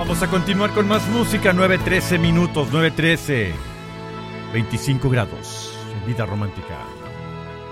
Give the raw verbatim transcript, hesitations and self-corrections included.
Vamos a continuar con más música. nueve trece minutos, nueve trece, veinticinco grados. Vida romántica.